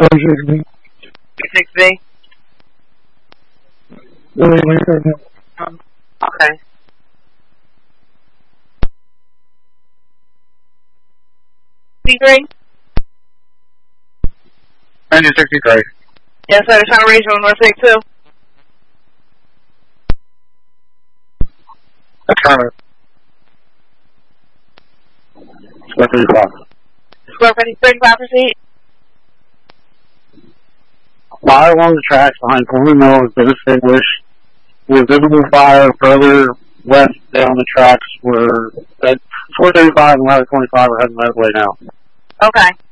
6B. 6B? Okay. C3? 63. Yes, sir. Trying to raise you on North 62. Affirmative. Square 35. Square 35, proceed. Fire along the tracks behind Corner Mill has been extinguished. With visible fire further west down the tracks where at 435 and Ladder 25 are heading that way now. Okay.